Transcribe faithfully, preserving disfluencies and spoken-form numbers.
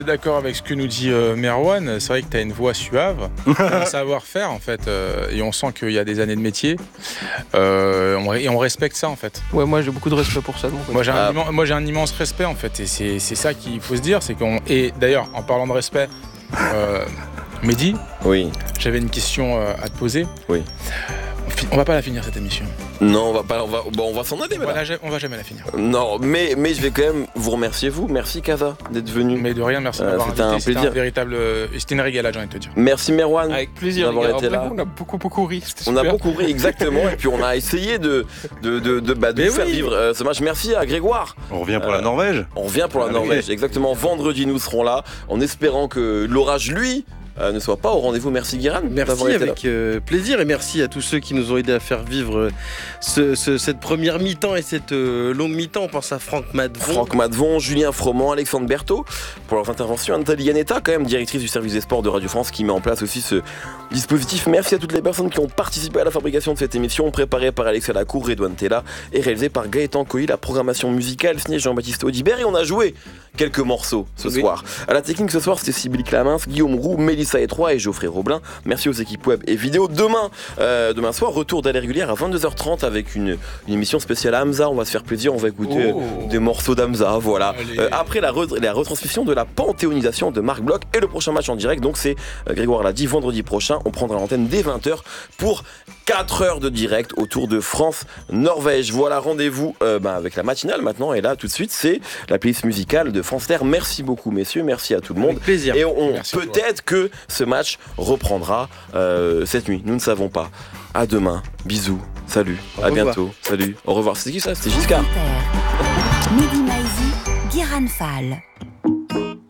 D'accord avec ce que nous dit euh, Merwan, c'est vrai que tu as une voix suave, un savoir-faire en fait, euh, et on sent qu'il y a des années de métier, euh, on, et on respecte ça en fait. Ouais, moi j'ai beaucoup de respect pour ça. De mon côté. Moi j'ai, un Ah. immen- moi j'ai un immense respect en fait, et c'est, c'est ça qu'il faut se dire, c'est qu'on... Et d'ailleurs, en parlant de respect, euh, Mehdi, Oui. j'avais une question euh, à te poser. Oui. On, fi- on va pas la finir cette émission. Non, on va pas, on va, bon, on va s'en aller, On madame. va, la ja- on va jamais la finir. Non, mais, mais je vais quand même vous remercier, vous. Merci, Kaza, d'être venu. Mais de rien, merci de Euh, m'avoir c'était invité. un C'était plaisir. un véritable... euh, C'était une régalade, j'ai envie de te dire. Merci, Merwan. Avec plaisir, les d'avoir gars. été Après, là. on a beaucoup, beaucoup ri. C'était On a super. beaucoup ri, exactement, et puis on a essayé de, de, de, de, bah, de Mais vous faire oui. vivre euh, ce match. Merci à Grégoire. On revient pour Euh, la Norvège. On revient pour la Avec Norvège, les- exactement. Vendredi, nous serons là, en espérant que l'orage, lui, euh, ne soit pas au rendez-vous. Merci, Guéran. Merci, d'avoir été là. avec euh, plaisir, et merci à tous ceux qui nous ont aidés à faire vivre euh, ce- ce- cette première mi-temps et cette euh, longue mi-temps. On pense à Franck Madvon. Franck Madvon, Julien Froment, Alexandre Berthaud pour leurs interventions. Nathalie Yanetta, quand même directrice du service des sports de Radio France, qui met en place aussi ce dispositif. Merci à toutes les personnes qui ont participé à la fabrication de cette émission, préparée par Alexia Lacour, Redouane Tella et réalisée par Gaëtan Cohy. La programmation musicale signée Jean-Baptiste Audibert, et on a joué quelques morceaux ce Oui. soir. À la technique ce soir, c'était Sybille Clamins, Guillaume Roux, Mélissa Etroy et Geoffrey Roblin. Merci aux équipes web et vidéo. Demain, euh, demain soir, retour d'aller régulière à vingt-deux heures trente avec une, une émission spéciale à Hamza. On va se faire plaisir, on va écouter Oh. euh, des morceaux d'Hamza. Voilà. Allez. Euh, après la, re- la retransmission de la panthéonisation de Marc Bloch et le prochain match en direct. Donc c'est, euh, Grégoire l'a dit, vendredi prochain. On prendra l'antenne dès vingt heures pour quatre heures de direct autour de France-Norvège. Voilà, rendez-vous euh, bah, avec la matinale maintenant. Et là, tout de suite, c'est la playlist musicale de France Terre. Merci beaucoup, messieurs. Merci à tout le monde. Avec plaisir. Et on, Merci à toi. peut-être que ce match reprendra euh, cette nuit. Nous ne savons pas. À demain. Bisous. Salut. Au à revoir. bientôt. Salut. Au revoir. C'était qui ça? C'était Giscard. Mehdi Maizi, Guéran Fall.